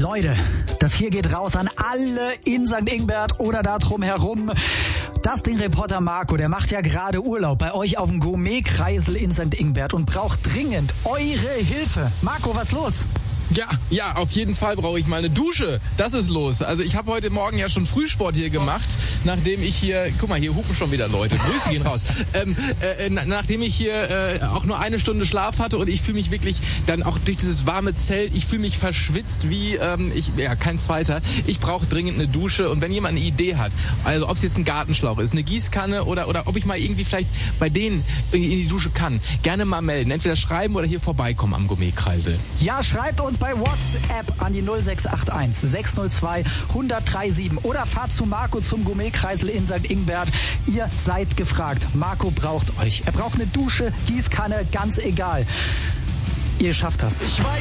Leute, das hier geht raus an alle in St. Ingbert oder da drum herum. Dustin-Reporter Marco, der macht ja gerade Urlaub bei euch auf dem Gourmet-Kreisel in St. Ingbert und braucht dringend eure Hilfe. Marco, was los? Ja, auf jeden Fall brauche ich mal eine Dusche. Das ist los. Also ich habe heute Morgen ja schon Frühsport hier gemacht, nachdem ich hier, guck mal, hier hupen schon wieder Leute, Grüße gehen raus. Nachdem ich hier auch nur eine Stunde Schlaf hatte und ich fühle mich wirklich dann auch durch dieses warme Zelt, ich fühle mich verschwitzt wie, kein zweiter. Ich brauche dringend eine Dusche und wenn jemand eine Idee hat, also ob es jetzt ein Gartenschlauch ist, eine Gießkanne oder ob ich mal irgendwie vielleicht bei denen in die Dusche kann, gerne mal melden. Entweder schreiben oder hier vorbeikommen am Gourmet-Kreisel. Ja, schreibt uns bei WhatsApp an die 0681 602 1037 oder fahrt zu Marco zum Gourmet-Kreisel in St. Ingbert. Ihr seid gefragt. Marco braucht euch. Er braucht eine Dusche, Gießkanne, ganz egal. Ihr schafft das.